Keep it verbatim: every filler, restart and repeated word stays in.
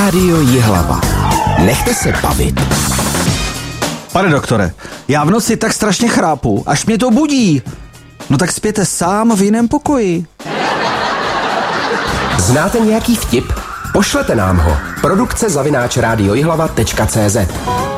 Rádio Jihlava. Nechte se bavit. Pane doktore, já v noci tak strašně chrápu, až mě to budí. No tak spěte sám v jiném pokoji. Znáte nějaký vtip? Pošlete nám ho. Produkce zavináč rádio jihlava tečka cé zet.